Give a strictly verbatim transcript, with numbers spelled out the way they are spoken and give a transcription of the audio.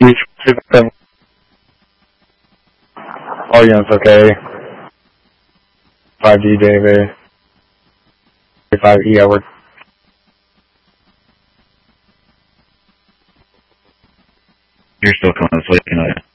Each system. All units okay. five G David. five E Edward. You're still coming, it's late, you know.